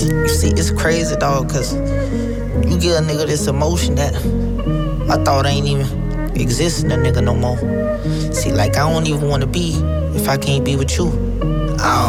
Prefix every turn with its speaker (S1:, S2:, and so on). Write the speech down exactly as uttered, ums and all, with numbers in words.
S1: You see, it's crazy, dog, cause you give a nigga this emotion that I thought ain't even existing a nigga no more. See, like, I don't even wanna be if I can't be with you.